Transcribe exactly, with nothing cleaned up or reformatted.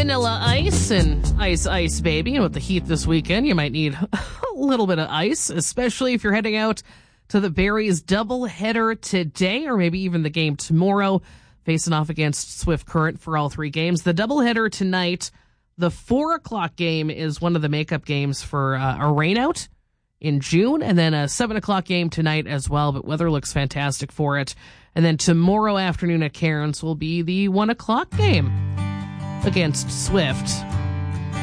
Vanilla Ice and Ice Ice Baby. And with the heat this weekend, you might need a little bit of ice, especially if you're heading out to the Berries doubleheader today, or maybe even the game tomorrow, facing off against Swift Current for all three games. The doubleheader tonight, the four o'clock game is one of the makeup games for uh, a rainout in June, and then a seven o'clock game tonight as well, but weather looks fantastic for it. And then tomorrow afternoon at Cairns will be the one o'clock game against Swift.